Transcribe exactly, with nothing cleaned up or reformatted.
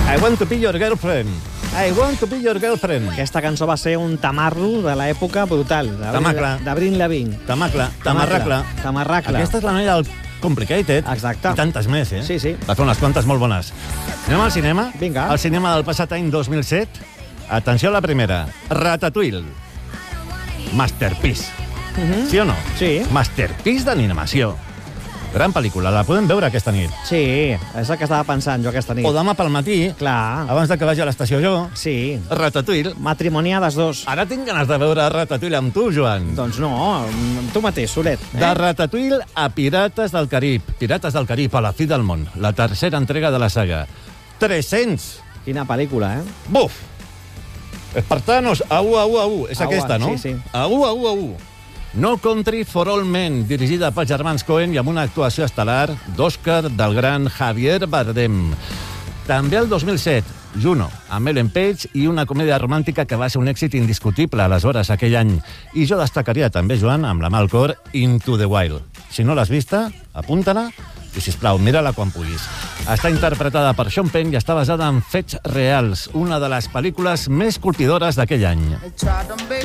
I want to be your girlfriend. I want to be your girlfriend. Aquesta cançó va ser un tamarro de l'època brutal. Tamacla. D'Avril Lavigne. Tamacla, tamarracla. Tamarracla. Aquesta és la noia del Complicated. Exacte. I tantes més, eh? Sí, sí. Va fer unes quantes molt bones. Anem al cinema? Vinga. Al cinema del passat any dos mil set. Atenció a la primera. Ratatouille. Masterpiece. Uh -huh. Sí o no? Sí. Masterpiece d'animació. Gran pel·lícula, la podem veure aquesta nit. Sí, és el que estava pensant jo aquesta nit. O demà pel matí, Clar. abans de que vagi a l'estació jo. Sí. Ratatouille. Matrimoniades dos. Ara tinc ganes de veure Ratatouille amb tu, Joan. Doncs no, amb tu mateix, solet. Eh? De Ratatouille a Pirates del Carib. Pirates del Carib a la fi del món. La tercera entrega de la saga. tres-cents. Quina pel·lícula, eh? Buf! Espartanos, au, au, au. És Au, aquesta, no? sí, sí. Au, au, au. No Country for All Men, dirigida pels germans Coen i amb una actuació estel·lar d'Oscar del gran Javier Bardem. També el dos mil set, Juno, amb Ellen Page i una comèdia romàntica que va ser un èxit indiscutible aleshores aquell any. I jo destacaria també, Joan, amb la mà al cor, Into the Wild. Si no l'has vista, apunta-la i, sisplau, mira-la quan puguis. Està interpretada per Sean Penn i està basada en fets reals, una de les pel·lícules més colpidores d'aquell any.